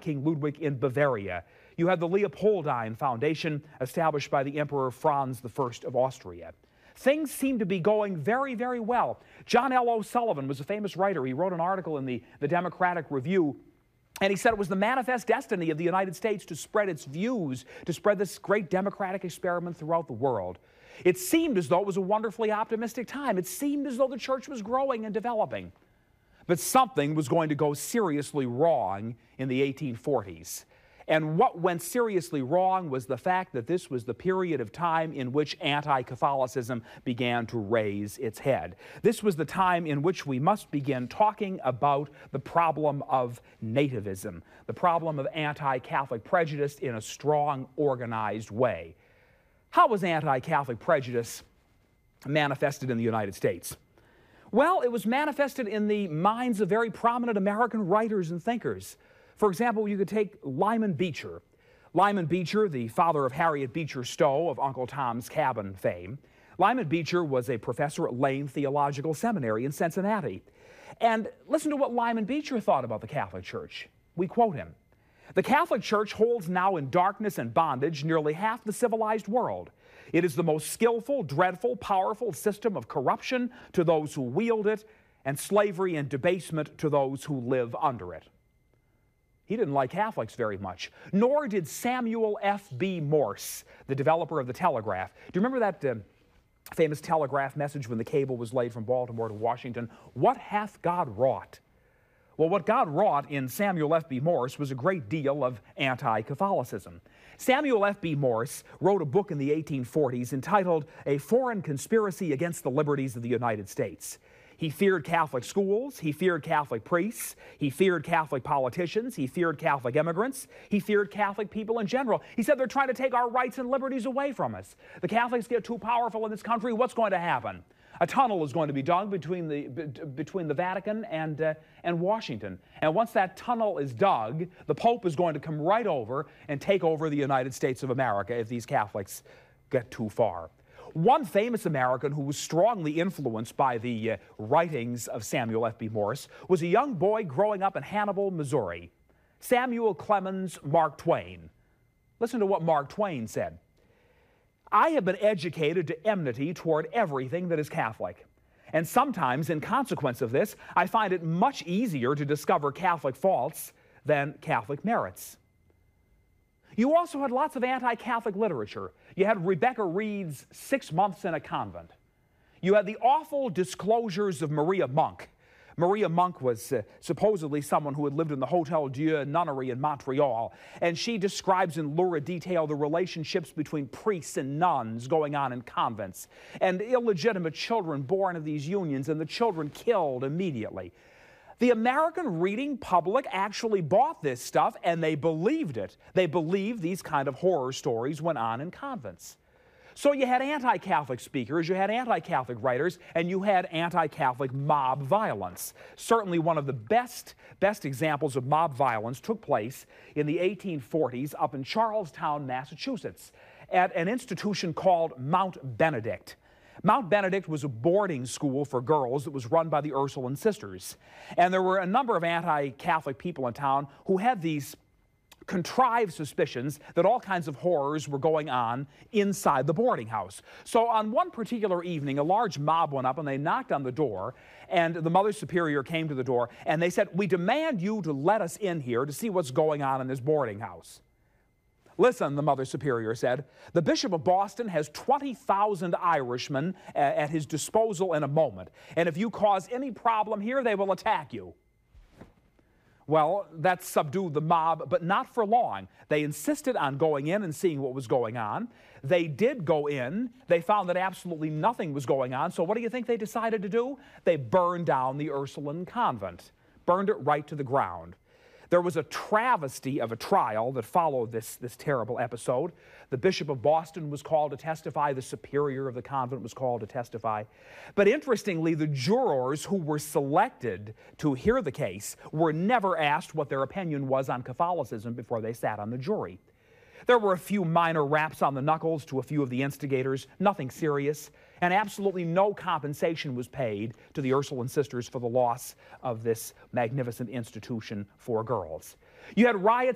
King Ludwig in Bavaria. You had the Leopoldine Foundation, established by the Emperor Franz I of Austria. Things seemed to be going very, very well. John L. O'Sullivan was a famous writer. He wrote an article in the Democratic Review, and he said it was the manifest destiny of the United States to spread its views, to spread this great democratic experiment throughout the world. It seemed as though it was a wonderfully optimistic time. It seemed as though the church was growing and developing. But something was going to go seriously wrong in the 1840s. And what went seriously wrong was the fact that this was the period of time in which anti-Catholicism began to raise its head. This was the time in which we must begin talking about the problem of nativism, the problem of anti-Catholic prejudice in a strong, organized way. How was anti-Catholic prejudice manifested in the United States? Well, it was manifested in the minds of very prominent American writers and thinkers. For example, you could take Lyman Beecher. Lyman Beecher, the father of Harriet Beecher Stowe of Uncle Tom's Cabin fame. Lyman Beecher was a professor at Lane Theological Seminary in Cincinnati. And listen to what Lyman Beecher thought about the Catholic Church. We quote him. "The Catholic Church holds now in darkness and bondage nearly half the civilized world. It is the most skillful, dreadful, powerful system of corruption to those who wield it, and slavery and debasement to those who live under it." He didn't like Catholics very much, nor did Samuel F.B. Morse, the developer of the telegraph. Do you remember that famous telegraph message when the cable was laid from Baltimore to Washington? "What hath God wrought?" Well, what God wrought in Samuel F.B. Morse was a great deal of anti-Catholicism. Samuel F.B. Morse wrote a book in the 1840s entitled A Foreign Conspiracy Against the Liberties of the United States. He feared Catholic schools, he feared Catholic priests, he feared Catholic politicians, he feared Catholic immigrants, he feared Catholic people in general. He said they're trying to take our rights and liberties away from us. The Catholics get too powerful in this country, what's going to happen? A tunnel is going to be dug between the Vatican and Washington. And once that tunnel is dug, the Pope is going to come right over and take over the United States of America if these Catholics get too far. One famous American who was strongly influenced by the writings of Samuel F.B. Morse was a young boy growing up in Hannibal, Missouri, Samuel Clemens Mark Twain. Listen to what Mark Twain said. "I have been educated to enmity toward everything that is Catholic. And sometimes, in consequence of this, I find it much easier to discover Catholic faults than Catholic merits." You also had lots of anti-Catholic literature. You had Rebecca Reed's 6 Months in a Convent. You had the awful disclosures of Maria Monk. Maria Monk was supposedly someone who had lived in the Hotel Dieu nunnery in Montreal, and she describes in lurid detail the relationships between priests and nuns going on in convents, and illegitimate children born of these unions, and the children killed immediately. The American reading public actually bought this stuff, and they believed it. They believed these kind of horror stories went on in convents. So you had anti-Catholic speakers, you had anti-Catholic writers, and you had anti-Catholic mob violence. Certainly one of the best examples of mob violence took place in the 1840s up in Charlestown, Massachusetts, at an institution called Mount Benedict. Mount Benedict was a boarding school for girls that was run by the Ursuline Sisters. And there were a number of anti-Catholic people in town who had these contrived suspicions that all kinds of horrors were going on inside the boarding house. So on one particular evening, a large mob went up and they knocked on the door, and the Mother Superior came to the door and they said, "We demand you to let us in here to see what's going on in this boarding house." "Listen," the Mother Superior said, "the Bishop of Boston has 20,000 Irishmen at his disposal in a moment, and if you cause any problem here, they will attack you." Well, that subdued the mob, but not for long. They insisted on going in and seeing what was going on. They did go in. They found that absolutely nothing was going on. So what do you think they decided to do? They burned down the Ursuline convent, burned it right to the ground. There was a travesty of a trial that followed this terrible episode. The Bishop of Boston was called to testify. The superior of the convent was called to testify. But interestingly, the jurors who were selected to hear the case were never asked what their opinion was on Catholicism before they sat on the jury. There were a few minor raps on the knuckles to a few of the instigators, nothing serious, and absolutely no compensation was paid to the Ursuline Sisters for the loss of this magnificent institution for girls. You had riots